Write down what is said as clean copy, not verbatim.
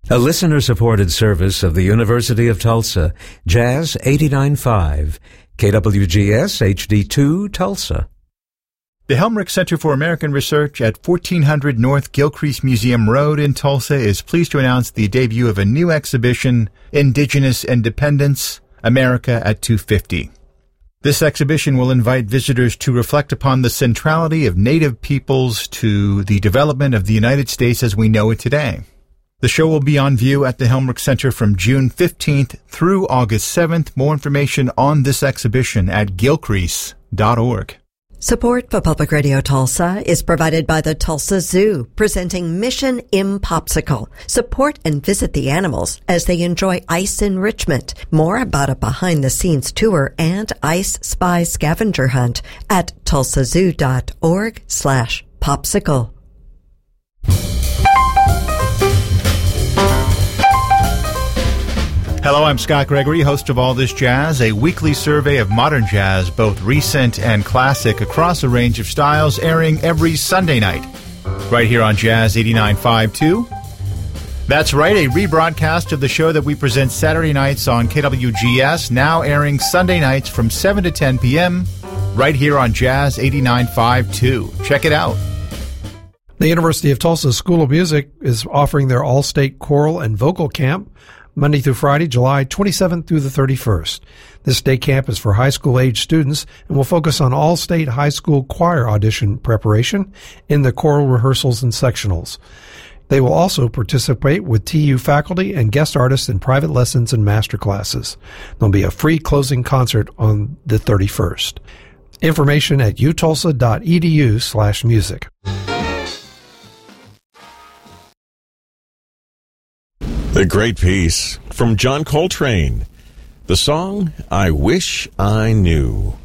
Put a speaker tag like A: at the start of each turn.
A: A listener-supported service of the University of Tulsa, Jazz 89.5, KWGS HD2, Tulsa.
B: The Helmrich Center for American Research at 1400 North Gilcrease Museum Road in Tulsa is pleased to announce the debut of a new exhibition, Indigenous Independence, America at 250. This exhibition will invite visitors to reflect upon the centrality of Native peoples to the development of the United States as we know it today. The show will be on view at the Helmrich Center from June 15th through August 7th. More information on this exhibition at gilcrease.org.
C: Support for Public Radio Tulsa is provided by the Tulsa Zoo, presenting Mission Impopsicle. Support and visit the animals as they enjoy ice enrichment. More about a behind-the-scenes tour and Ice Spy scavenger hunt at tulsazoo.org/popsicle.
B: Hello, I'm Scott Gregory, host of All This Jazz, a weekly survey of modern jazz, both recent and classic, across a range of styles, airing every Sunday night, right here on Jazz 89.5 too. That's right, a rebroadcast of the show that we present Saturday nights on KWGS, now airing Sunday nights from 7 to 10 p.m., right here on Jazz 89.5 too. Check it out.
D: The University of Tulsa School of Music is offering their all-state choral and vocal camp Monday through Friday, July 27th through the 31st. This day camp is for high school age students and will focus on all-state high school choir audition preparation in the choral rehearsals and sectionals. They will also participate with TU faculty and guest artists in private lessons and master classes. There'll be a free closing concert on the 31st. Information at utulsa.edu/music.
E: The Great Piece from John Coltrane. The song, I Wish I Knew.